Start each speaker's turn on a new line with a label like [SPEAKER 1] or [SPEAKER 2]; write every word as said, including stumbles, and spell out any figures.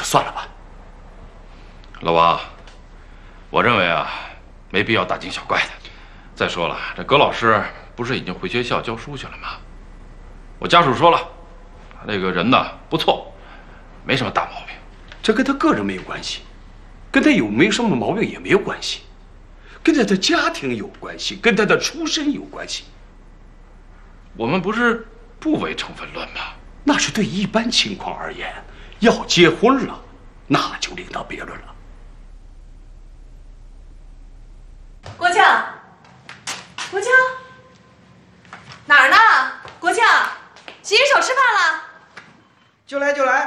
[SPEAKER 1] 算了吧。
[SPEAKER 2] 老王，我认为啊，没必要大惊小怪的。再说了，这葛老师不是已经回学校教书去了吗？我家属说了，那个人呢不错，没什么大毛病。
[SPEAKER 1] 这跟他个人没有关系，跟他有没有什么毛病也没有关系，跟他的家庭有关系，跟他的出身有关系。
[SPEAKER 2] 我们不是不唯成分论吗？
[SPEAKER 1] 那是对一般情况而言，要结婚了，那就另当别论了。
[SPEAKER 3] 国强，国强，哪儿呢？国强，洗洗手吃饭了。
[SPEAKER 4] 就来就来。